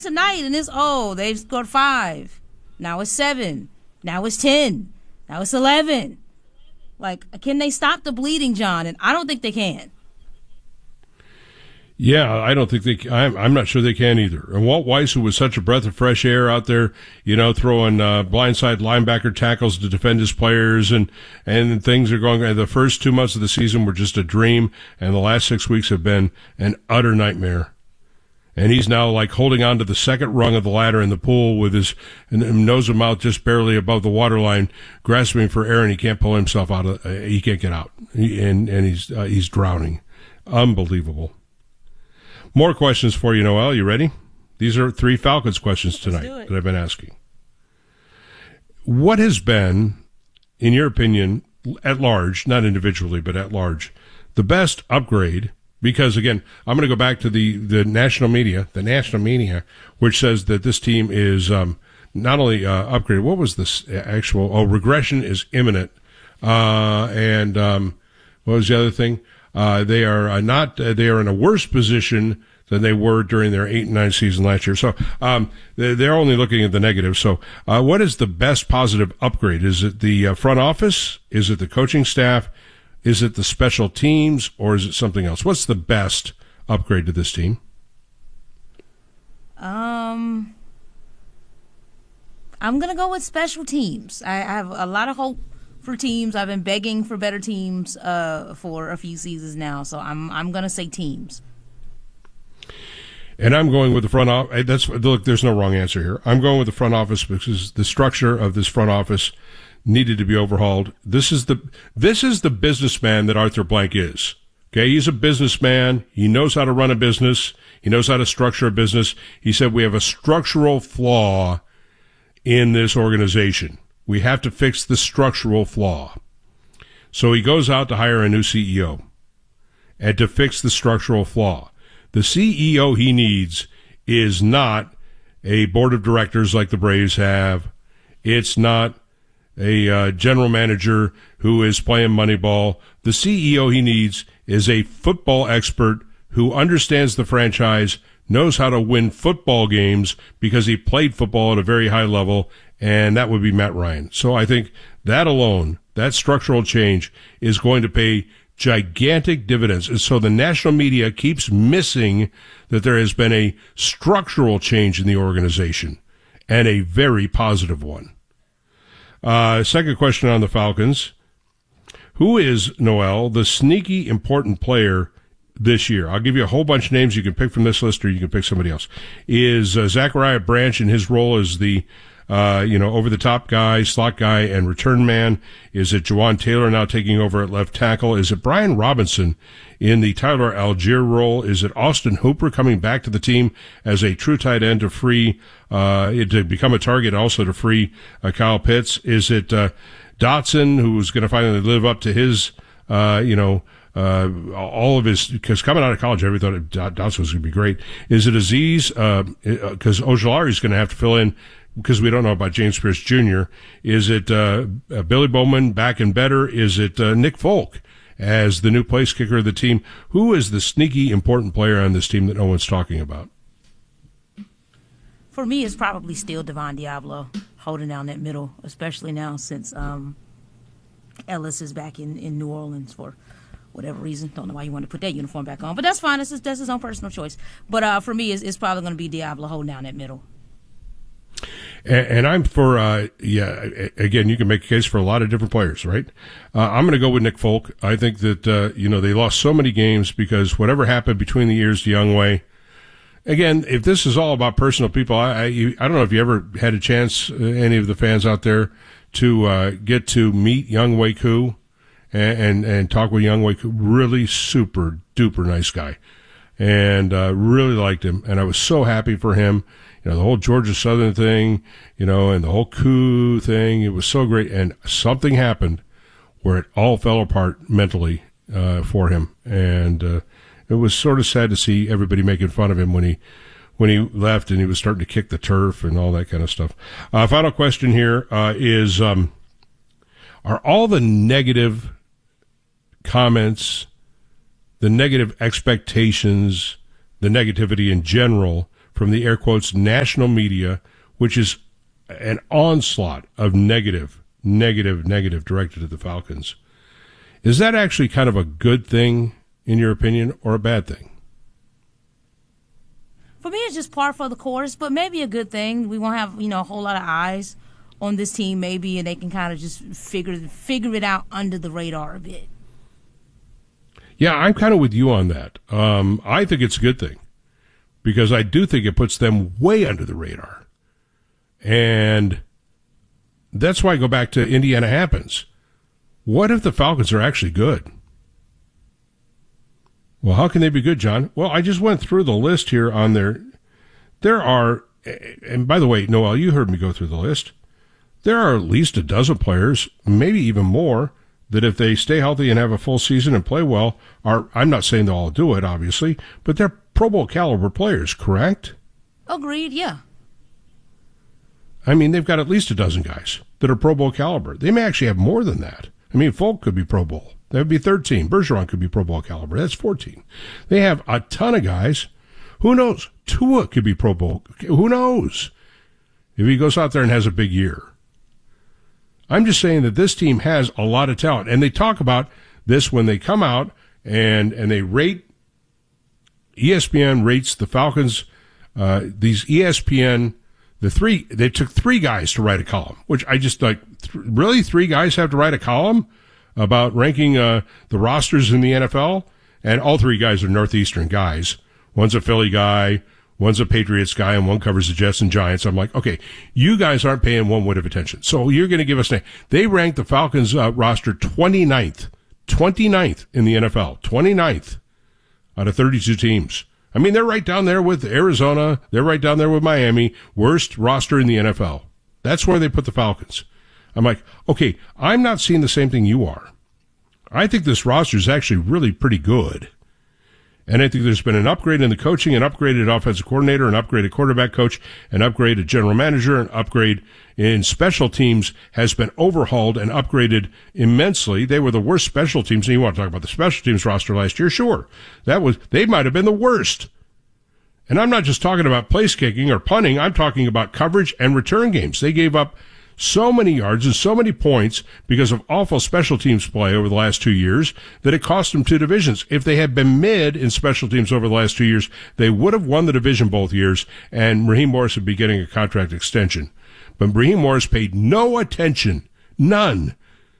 tonight, and they've scored 5. Now it's 7. Now it's 10. Now it's 11. Like, can they stop the bleeding, John? And I don't think they can. Yeah, I don't think they can. I'm not sure they can either. And Walt Weiss, who was such a breath of fresh air out there, throwing blindside linebacker tackles to defend his players, and things are going. The first 2 months of the season were just a dream, and the last 6 weeks have been an utter nightmare. And he's now like holding on to the second rung of the ladder in the pool with his nose and mouth just barely above the waterline, grasping for air, and he can't pull himself out of. He can't get out, and he's drowning. Unbelievable. More questions for you, Noel. You ready? These are 3 Falcons questions tonight that I've been asking. What has been, in your opinion, at large, not individually, but at large, the best upgrade? Because, again, I'm going to go back to the national media, which says that this team is not only upgraded. What was this actual? Oh, regression is imminent. And what was the other thing? They are they are in a worse position than they were during their 8-9 season last year. So they're only looking at the negative. So what is the best positive upgrade? Is it the front office? Is it the coaching staff? Is it the special teams? Or is it something else? What's the best upgrade to this team? I'm going to go with special teams. I have a lot of hope for teams. I've been begging for better teams for a few seasons now, so I'm going to say teams. And I'm going with the front office. Look, there's no wrong answer here. I'm going with the front office because the structure of this front office needed to be overhauled. This is the businessman that Arthur Blank is. Okay, he's a businessman. He knows how to run a business. He knows how to structure a business. He said we have a structural flaw in this organization. We have to fix the structural flaw. So he goes out to hire a new CEO and to fix the structural flaw. The CEO he needs is not a board of directors like the Braves have. It's not a general manager who is playing Moneyball. The CEO he needs is a football expert who understands the franchise, knows how to win football games because he played football at a very high level, and that would be Matt Ryan. So I think that alone, that structural change, is going to pay gigantic dividends. And so the national media keeps missing that there has been a structural change in the organization, and a very positive one. Second question on the Falcons. Who is, Noel, the sneaky important player this year? I'll give you a whole bunch of names. You can pick from this list or you can pick somebody else. Is Zachariah Branch in his role as the over-the-top guy, slot guy, and return man? Is it Jawan Taylor now taking over at left tackle? Is it Brian Robinson in the Tyler Algier role? Is it Austin Hooper coming back to the team as a true tight end to free, to become a target, also to free Kyle Pitts? Is it Dotson, who's going to finally live up to his, all of his, because coming out of college, everybody thought Dotson was going to be great. Is it Aziz? Because Ojulari is going to have to fill in, because we don't know about James Pierce Jr. Is it Billy Bowman back and better? Is it Nick Folk as the new place kicker of the team? Who is the sneaky important player on this team that no one's talking about? For me, it's probably still Devon Diablo holding down that middle, especially now since Ellis is back in New Orleans for whatever reason. Don't know why you want to put that uniform back on, but that's fine. That's his own personal choice. But for me, it's probably going to be Diablo holding down that middle. And I'm for, again, you can make a case for a lot of different players, right? I'm going to go with Nick Folk. I think that, they lost so many games because whatever happened between the years to Younghoe. Again, if this is all about personal people, I don't know if you ever had a chance, any of the fans out there, to get to meet Younghoe Koo and talk with Younghoe Koo. Really super duper nice guy. And really liked him. And I was so happy for him. The whole Georgia Southern thing, and the whole coup thing, it was so great. And something happened where it all fell apart mentally for him. And it was sort of sad to see everybody making fun of him when he left and he was starting to kick the turf and all that kind of stuff. Final question here is, are all the negative comments, the negative expectations, the negativity in general from the air quotes national media, which is an onslaught of negative directed at the Falcons. Is that actually kind of a good thing, in your opinion, or a bad thing? For me, it's just par for the course, but maybe a good thing. We won't have, a whole lot of eyes on this team, maybe, and they can kind of just figure it out under the radar a bit. Yeah, I'm kind of with you on that. I think it's a good thing because I do think it puts them way under the radar. And that's why I go back to Indiana happens. What if the Falcons are actually good? Well, how can they be good, John? Well, I just went through the list here on there are, and by the way, Noel, you heard me go through the list. There are at least a dozen players, maybe even more, that if they stay healthy and have a full season and play well, I'm not saying they'll all do it, obviously, but they're Pro Bowl caliber players, correct? Agreed, yeah. I mean, they've got at least a dozen guys that are Pro Bowl caliber. They may actually have more than that. I mean, Folk could be Pro Bowl. That would be 13. Bergeron could be Pro Bowl caliber. That's 14. They have a ton of guys. Who knows? Tua could be Pro Bowl. Who knows? If he goes out there and has a big year. I'm just saying that this team has a lot of talent. And they talk about this when they come out and they rate, ESPN rates the Falcons, these ESPN, they took 3 guys to write a column, which I just like, really 3 guys have to write a column about ranking the rosters in the NFL? And all 3 guys are Northeastern guys. One's a Philly guy, one's a Patriots guy, and one covers the Jets and Giants. I'm like, okay, you guys aren't paying one whit of attention. So you're going to give us they ranked the Falcons roster 29th in the NFL, 29th out of 32 teams. I mean, they're right down there with Arizona. They're right down there with Miami. Worst roster in the NFL. That's where they put the Falcons. I'm like, okay, I'm not seeing the same thing you are. I think this roster is actually really pretty good. And I think there's been an upgrade in the coaching, an upgraded offensive coordinator, an upgraded quarterback coach, an upgraded general manager, an upgrade in special teams has been overhauled and upgraded immensely. They were the worst special teams. And you want to talk about the special teams roster last year? Sure. They might have been the worst. And I'm not just talking about place kicking or punting. I'm talking about coverage and return games. They gave up so many yards and so many points because of awful special teams play over the last 2 years that it cost them 2 divisions. If they had been mid in special teams over the last 2 years, they would have won the division both years, and Raheem Morris would be getting a contract extension. But Raheem Morris paid no attention, none.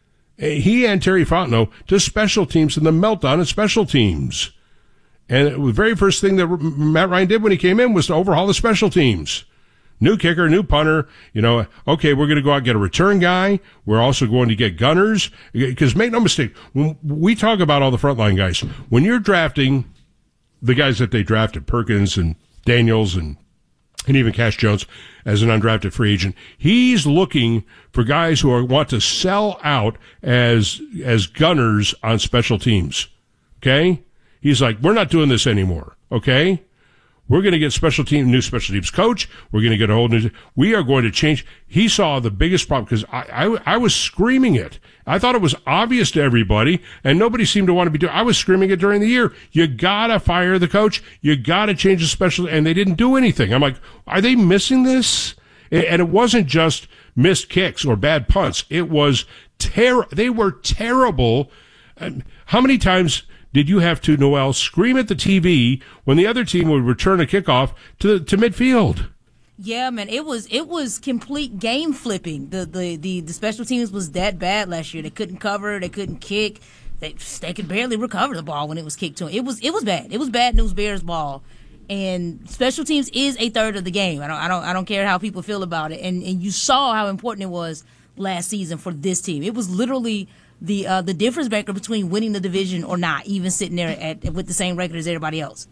He and Terry Fontenot to special teams and the meltdown in special teams. And the very first thing that Matt Ryan did when he came in was to overhaul the special teams. New kicker, new punter, okay, we're going to go out and get a return guy. We're also going to get gunners. Because make no mistake, when we talk about all the frontline guys, when you're drafting the guys that they drafted, Perkins and Daniels and even Cash Jones as an undrafted free agent, he's looking for guys who want to sell out as gunners on special teams. Okay? He's like, we're not doing this anymore. Okay? We're going to get new special teams coach. We're going to get a whole new, we are going to change. He saw the biggest problem because I was screaming it. I thought it was obvious to everybody and nobody seemed to want to be doing, I was screaming it during the year. You gotta fire the coach. You gotta change the special, and they didn't do anything. I'm like, are they missing this? And it wasn't just missed kicks or bad punts. It was they were terrible. How many times did you have to, Noel, scream at the TV when the other team would return a kickoff to midfield? Yeah, man, it was complete game flipping. The special teams was that bad last year. They couldn't cover, they couldn't kick, they could barely recover the ball when it was kicked to them. It was bad. It was bad news Bears ball. And special teams is a third of the game. I don't care how people feel about it. And you saw how important it was last season for this team. It was literally the difference maker between winning the division or not, even sitting there with the same record as everybody else.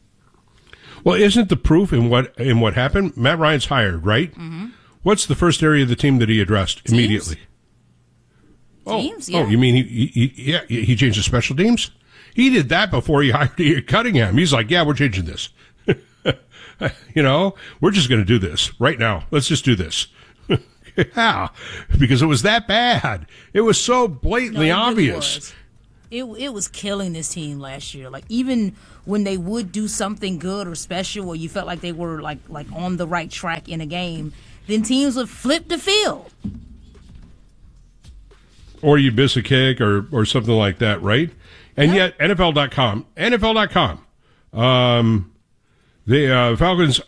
Well, isn't the proof in what happened? Matt Ryan's hired, right? Mm-hmm. What's the first area of the team that he addressed immediately? Teams, yeah. Oh, you mean he changed the special teams? He did that before he hired Cunningham. He's like, yeah, we're changing this. We're just going to do this right now. Let's just do this. Yeah, because it was that bad. It was so blatantly obvious. It was killing this team last year. Like, even when they would do something good or special, or you felt like they were like on the right track in a game, then teams would flip the field. Or you miss a kick or something like that, right? And yet, NFL.com, the Falcons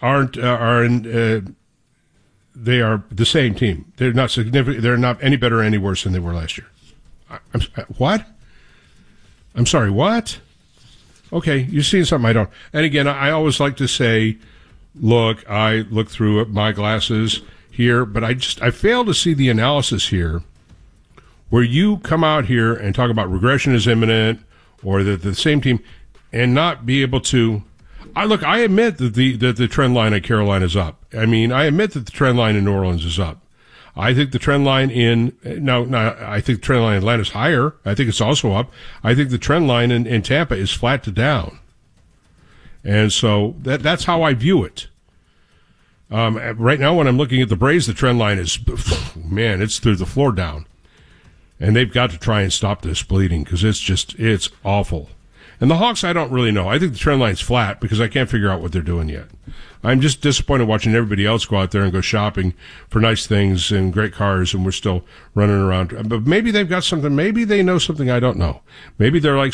they are the same team. They're not significant. They're not any better or any worse than they were last year. What? I'm sorry, what? Okay, you're seeing something I don't. And again, I always like to say, look, I look through my glasses here, but I fail to see the analysis here where you come out here and talk about regression is imminent or that the same team and not be able to. I admit that the trend line at Carolina is up. I mean, I admit that the trend line in New Orleans is up. I think the trend line I think the trend line in Atlanta is higher. I think it's also up. I think the trend line in Tampa is flat to down. And so that's how I view it. Right now, when I'm looking at the Braves, the trend line is, man, it's through the floor down. And they've got to try and stop this bleeding because it's awful. And the Hawks, I don't really know. I think the trend line's flat because I can't figure out what they're doing yet. I'm just disappointed watching everybody else go out there and go shopping for nice things and great cars, and we're still running around. But maybe they've got something. Maybe they know something I don't know. Maybe they're like